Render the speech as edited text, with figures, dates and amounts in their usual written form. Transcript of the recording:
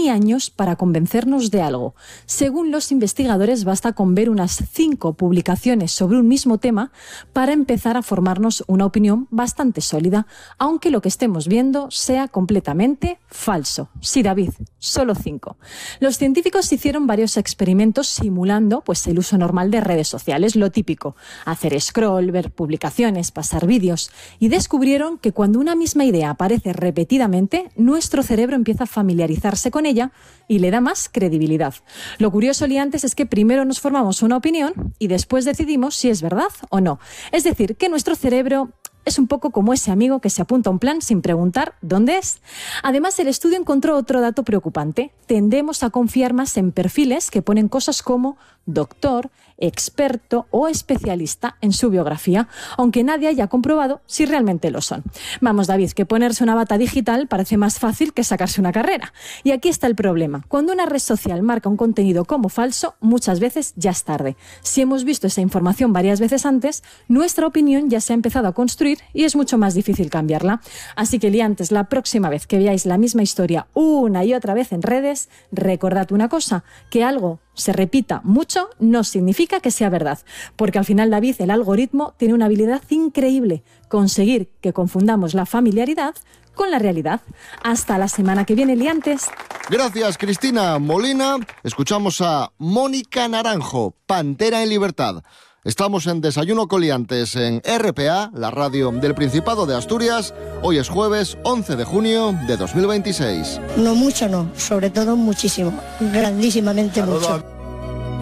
ni años para convencernos de algo. Según los investigadores, basta con ver unas 5 publicaciones sobre un mismo tema para empezar a formarnos una opinión bastante sólida, aunque lo que estemos viendo sea completamente falso. Sí, David, solo 5. Los científicos hicieron varios experimentos simulando el uso normal de redes sociales, lo típico, hacer scroll, ver publicaciones, pasar vídeos, y descubrieron que cuando una misma idea aparece repetidamente, nuestro cerebro empieza a familiarizarse con ella y le da más credibilidad. Lo curioso, liantes, es que primero nos formamos una opinión y después decidimos si es verdad o no. Es decir, que nuestro cerebro es un poco como ese amigo que se apunta a un plan sin preguntar dónde es. Además, el estudio encontró otro dato preocupante. Tendemos a confiar más en perfiles que ponen cosas como doctor, experto o especialista en su biografía, aunque nadie haya comprobado si realmente lo son. Vamos, David, que ponerse una bata digital parece más fácil que sacarse una carrera. Y aquí está el problema. Cuando una red social marca un contenido como falso, muchas veces ya es tarde. Si hemos visto esa información varias veces antes, nuestra opinión ya se ha empezado a construir y es mucho más difícil cambiarla. Así que, liantes, la próxima vez que veáis la misma historia una y otra vez en redes, recordad una cosa, que algo se repita mucho no significa que sea verdad, porque al final, David, el algoritmo tiene una habilidad increíble: conseguir que confundamos la familiaridad con la realidad. Hasta la semana que viene, liantes. Gracias, Cristina Molina. Escuchamos a Mónica Naranjo, Pantera en Libertad. Estamos en Desayuno con Liantes en RPA, la radio del Principado de Asturias. Hoy es jueves 11 de junio de 2026. No mucho, no, sobre todo muchísimo, grandísimamente mucho.